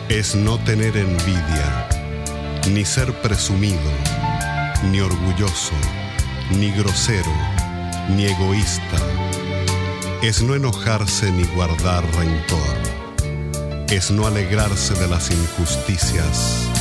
Es no tener envidia, ni ser presumido, ni orgulloso, ni grosero, ni egoísta. Es no enojarse ni guardar rencor. Es no alegrarse de las injusticias,